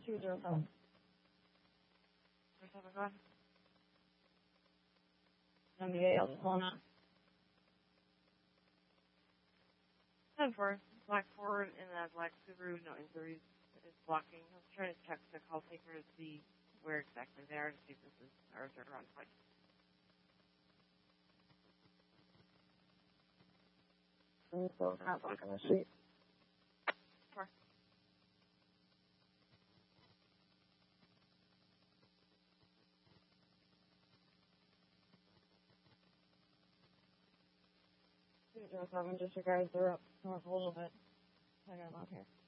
207. 207, go ahead. 78, I'll just phone out. 10-4, black forward in that black Subaru, no injuries. It's blocking. I was trying to check the call taker to see where exactly they are to see if this is our turnaround point. So not blocking the street. Sure. Seven disregards, they're up north a little bit. I got them out here.